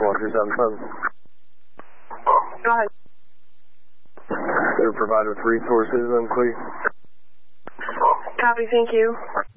1275. Go ahead. They're provided with resources, please. Copy, thank you.